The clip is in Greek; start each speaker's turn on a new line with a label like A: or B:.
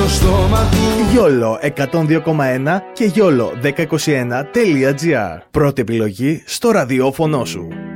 A: στο στόμα του.
B: YOLO 102,1 και YOLO 1021.gr. Πρώτη επιλογή στο ραδιόφωνο σου.